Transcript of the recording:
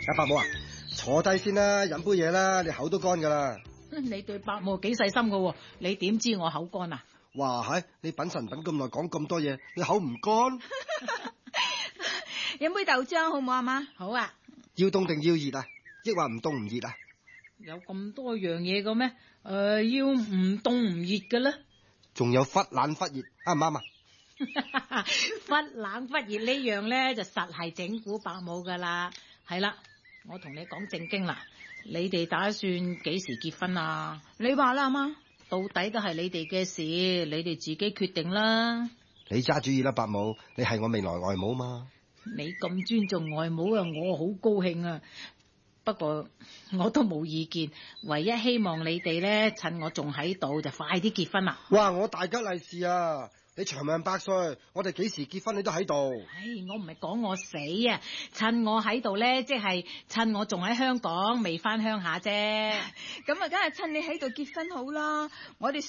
阿伯母啊，坐低先啦，飲杯嘢啦，你口都乾噶啦。 你對伯母幾細心噶，你點知我口乾啊？ 哇係，你品神品咁耐，講咁多嘢，你口唔乾？ 飲杯豆漿好唔好啊媽？ 好啊。 要凍定要熱啊？抑或唔凍唔熱啊？ 有咁多樣嘢嘅咩？要唔凍唔熱嘅咧？ 仲有忽冷忽熱，啱唔啱啊？ 忽冷忽熱呢樣咧就實係整蠱伯母噶啦。係啦，我同你講正經啦，你哋打算幾時結婚啊？ 你話啦，阿媽。 到底都係你哋嘅事，你哋自己決定啦。 你揸主意啦，伯母，你係我未來外母嘛。 你咁尊重外母啊，我好高興啊。不過我都冇意見，唯一希望你哋咧趁我仲喺度就快啲結婚啦。 哇，我大吉利是啊！你長命百歲，我哋幾時結婚你都喺度。 唉，我唔係講我死啊，趁我喺度咧，即係趁我仲喺香港未翻鄉下啫。 咁啊，梗係趁你喺度結婚好啦。我哋